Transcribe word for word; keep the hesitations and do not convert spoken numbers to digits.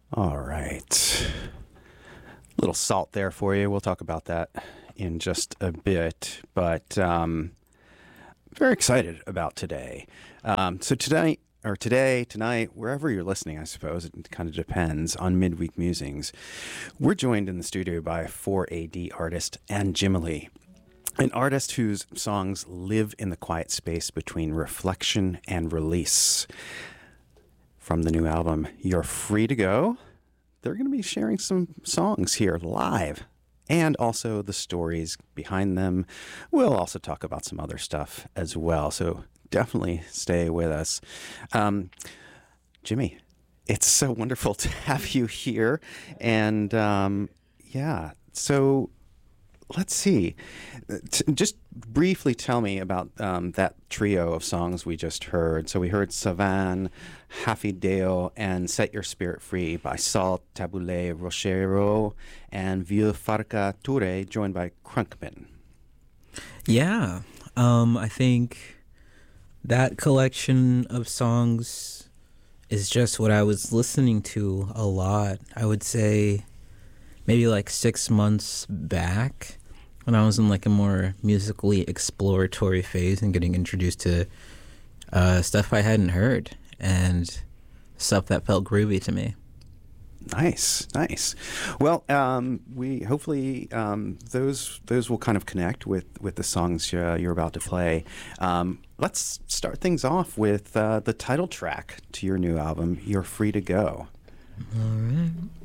All right. A little salt there for you. We'll talk about that in just a bit, but um, very excited about today. Um, so tonight, or today, tonight, wherever you're listening, I suppose, it kind of depends on Midweek Musings. We're joined in the studio by four A D artist Anne Jimily, an artist whose songs live in the quiet space between reflection and release. From the new album, You're Free to Go, they're going to be sharing some songs here live and also the stories behind them. We'll also talk about some other stuff as well, so definitely stay with us. Um, Jimmy, it's so wonderful to have you here. And um, yeah, so let's see. T- just briefly tell me about um, that trio of songs we just heard. So we heard Savan, Hafideo, and Set Your Spirit Free by Salt, Tabule, Rochero, and Vieux Farka Toure, joined by Crunkman. Yeah, um, I think that collection of songs is just what I was listening to a lot. I would say maybe like six months back when I was in like a more musically exploratory phase and getting introduced to uh, stuff I hadn't heard and stuff that felt groovy to me. Nice, nice. Well, um, we hopefully um, those those will kind of connect with, with the songs uh, you're about to play. Um, let's start things off with uh, the title track to your new album, You're Free to Go. All right.